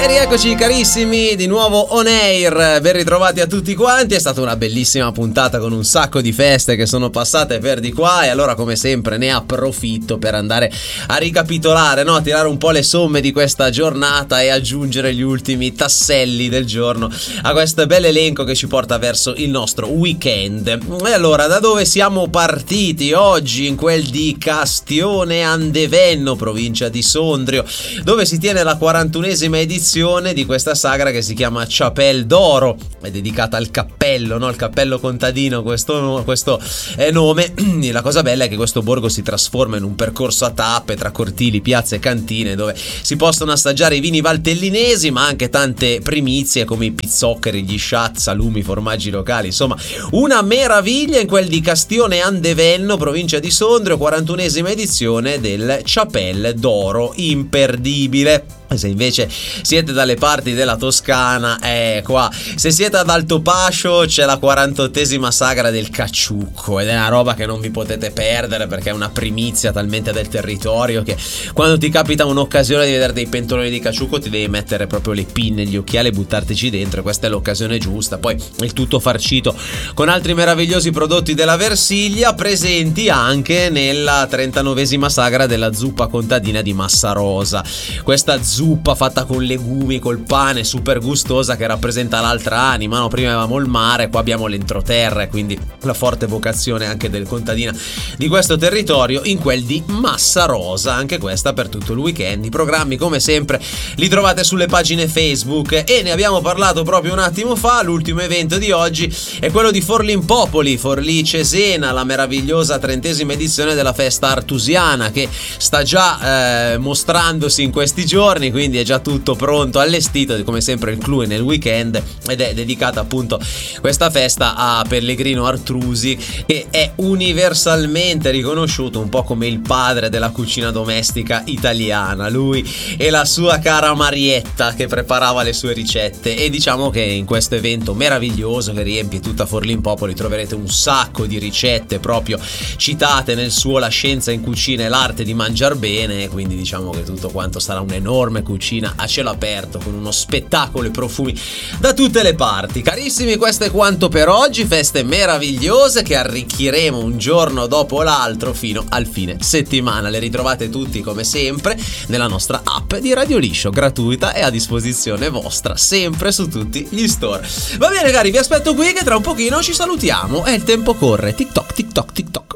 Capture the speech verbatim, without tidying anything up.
E rieccoci carissimi, di nuovo on air, ben ritrovati a tutti quanti. È stata una bellissima puntata con un sacco di feste che sono passate per di qua, e allora come sempre ne approfitto per andare a ricapitolare, no? A tirare un po' le somme di questa giornata e aggiungere gli ultimi tasselli del giorno a questo bel elenco che ci porta verso il nostro weekend. E allora, da dove siamo partiti oggi? In quel di Castione Andevenno, provincia di Sondrio, dove si tiene la quarantunesima edizione di questa sagra che si chiama Chapelle d'Oro. È dedicata al cappello, no? Il cappello contadino, questo, questo è nome. La cosa bella è che questo borgo si trasforma in un percorso a tappe tra cortili, piazze e cantine, dove si possono assaggiare i vini valtellinesi, ma anche tante primizie come i pizzoccheri, gli sciat, salumi, formaggi locali. Insomma, una meraviglia in quel di Castione Andevenno, provincia di Sondrio, quarantunesima edizione del Chapelle d'Oro, imperdibile. Se invece siete dalle parti della Toscana, eh, qua, se siete ad Altopascio c'è la quarantottesima sagra del Cacciucco, ed è una roba che non vi potete perdere, perché è una primizia talmente del territorio che quando ti capita un'occasione di vedere dei pentoloni di Cacciucco ti devi mettere proprio le pinne, gli occhiali e buttartici dentro. Questa è l'occasione giusta. Poi il tutto farcito con altri meravigliosi prodotti della Versiglia, presenti anche nella trentanovesima sagra della zuppa contadina di Massarosa. Questa zuppa fatta con legumi, col pane, super gustosa, che rappresenta l'altra anima, no? Prima avevamo il mare, qua abbiamo l'entroterra, quindi la forte vocazione anche del contadina di questo territorio in quel di Massarosa. Anche questa per tutto il weekend. I programmi come sempre li trovate sulle pagine Facebook, e ne abbiamo parlato proprio un attimo fa. L'ultimo evento di oggi è quello di Forlimpopoli, Forlì Cesena, la meravigliosa trentesima edizione della festa artusiana, che sta già eh, mostrandosi in questi giorni, quindi è già tutto pronto, allestito come sempre il clou nel weekend, ed è dedicata appunto questa festa a Pellegrino Artrusi, che è universalmente riconosciuto un po' come il padre della cucina domestica italiana, lui e la sua cara Marietta che preparava le sue ricette. E diciamo che in questo evento meraviglioso che riempie tutta Forlimpopoli troverete un sacco di ricette proprio citate nel suo La scienza in cucina e l'arte di mangiar bene, quindi diciamo che tutto quanto sarà un enorme cucina a cielo aperto, con uno spettacolo e profumi da tutte le parti. Carissimi, questo è quanto per oggi. Feste meravigliose che arricchiremo un giorno dopo l'altro fino al fine settimana. Le ritrovate tutti come sempre nella nostra app di Radio Liscio, gratuita e a disposizione vostra sempre su tutti gli store. Va bene cari, vi aspetto qui che tra un pochino ci salutiamo e il tempo corre. TikTok, TikTok, TikTok.